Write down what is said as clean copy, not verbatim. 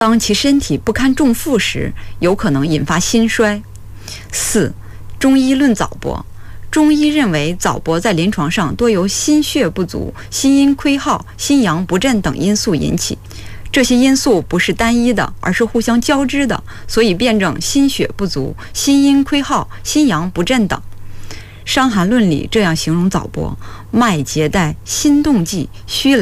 当其身体不堪重负时，有可能引发心衰。4. 中医论早搏。中医认为早搏在临床上多由心血不足、心阴亏耗、心阳不振等因素引起，这些因素不是单一的，而是互相交织的，所以辩证心血不足、心阴亏耗、心阳不振等。《伤寒论》里这样形容早搏：脉结带，心动悸，虚